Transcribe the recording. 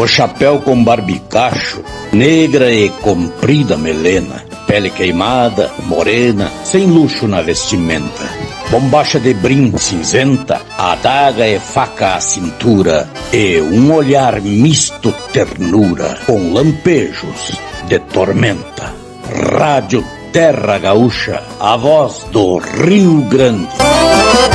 chapéu com barbicacho, negra e comprida melena, pele queimada, morena, sem luxo na vestimenta, bombacha de brim cinzenta, adaga e faca à cintura, e um olhar misto ternura, com lampejos de tormenta. Rádio Terra Gaúcha, a voz do Rio Grande.